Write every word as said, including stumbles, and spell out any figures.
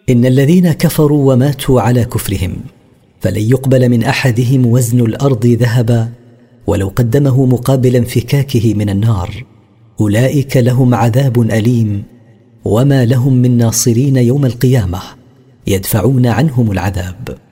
إن الذين كفروا وماتوا على كفرهم فلن يقبل من أحدهم وزن الأرض ذهبا ولو قدمه مقابل انفكاكه من النار. أولئك لهم عذاب أليم وما لهم من ناصرين يوم القيامة يدفعون عنهم العذاب.